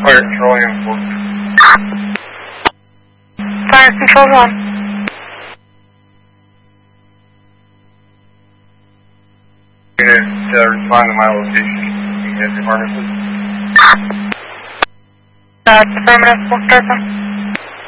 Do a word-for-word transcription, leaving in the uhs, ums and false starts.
Fire control and four. Fire control one. Unit, uh, respond to my location. You guys are harnesses. Uh, affirmative, we'll start them.